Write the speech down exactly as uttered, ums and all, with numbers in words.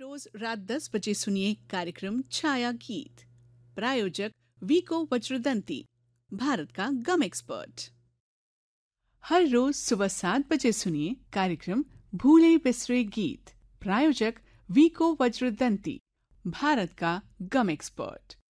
रोज रात दस बजे सुनिए कार्यक्रम छाया गीत। प्रायोजक वीको वज्रदंती, भारत का गम एक्सपर्ट। हर रोज सुबह सात बजे सुनिए कार्यक्रम भूले बिसरे गीत। प्रायोजक वीको वज्रदंती, भारत का गम एक्सपर्ट।